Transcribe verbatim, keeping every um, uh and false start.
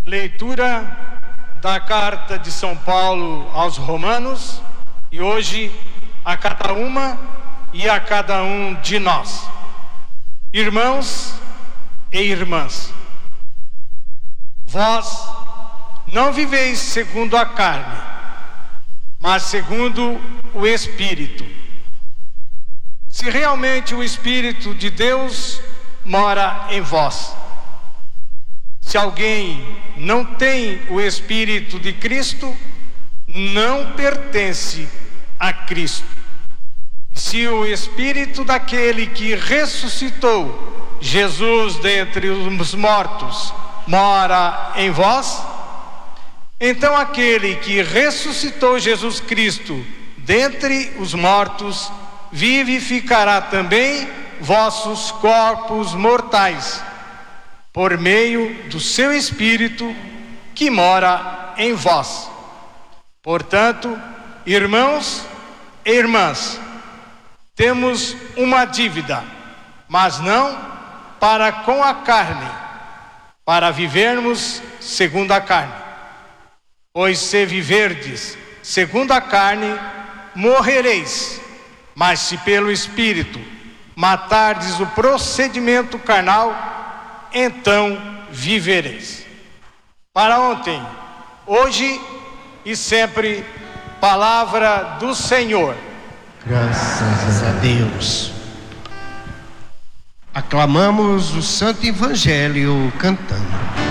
Leitura da carta de São Paulo aos Romanos, e hoje a cada uma e a cada um de nós. Irmãos e irmãs, vós não viveis segundo a carne, mas segundo o Espírito. Se realmente o Espírito de Deus mora em vós. Se alguém não tem o Espírito de Cristo, não pertence a Cristo. Se o Espírito daquele que ressuscitou Jesus dentre os mortos mora em vós, então aquele que ressuscitou Jesus Cristo dentre os mortos vivificará também vossos corpos mortais, por meio do seu Espírito que mora em vós. Portanto, irmãos e irmãs, temos uma dívida, mas não para com a carne, para vivermos segundo a carne. Pois se viverdes segundo a carne, morrereis. Mas se pelo Espírito matardes o procedimento carnal, então vivereis. Para ontem, hoje e sempre, palavra do Senhor. Graças a Deus. Aclamamos o Santo Evangelho cantando.